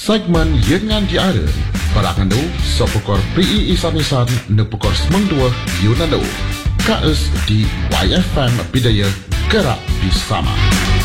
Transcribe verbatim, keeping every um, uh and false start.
Segmen Yengan Diara Parangandu Sopokor P I Isan-Isan Nepukor Semang Dua Yunandu K S di Y F M Bidaya Gerak Bersama.